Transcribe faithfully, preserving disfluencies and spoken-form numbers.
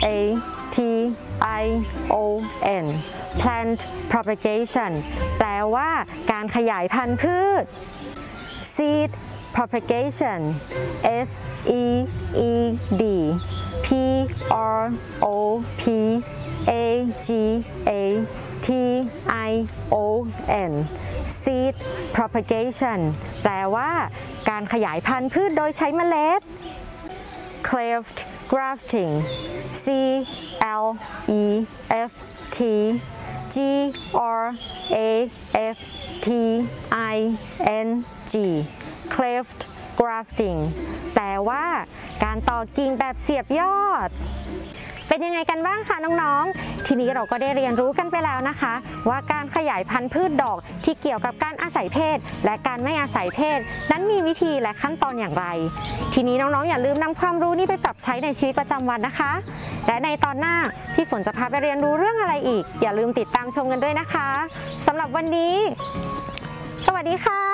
A T I O N plant propagation แปลว่าการขยายพันธุ์พืช seed propagation S E E D P R O P A G A T I O N seed propagation แปลว่าการขยายพันธุ์พืชโดยใช้เมล็ด cleft grafting C L E F T G R A F T I N G cleft grafting แปลว่าการต่อกิ่งแบบเสียบยอดเป็นยังไงกันบ้างคะน้องๆทีนี้เราก็ได้เรียนรู้กันไปแล้วนะคะว่าการขยายพันธุ์พืชดอกที่เกี่ยวกับการอาศัยเพศและการไม่อาศัยเพศนั้นมีวิธีและขั้นตอนอย่างไรทีนี้น้องๆอย่าลืมนำความรู้นี้ไปปรับใช้ในชีวิตประจำวันนะคะและในตอนหน้าพี่ฝนจะพาไปเรียนรู้เรื่องอะไรอีกอย่าลืมติดตามชมกันด้วยนะคะสำหรับวันนี้สวัสดีค่ะ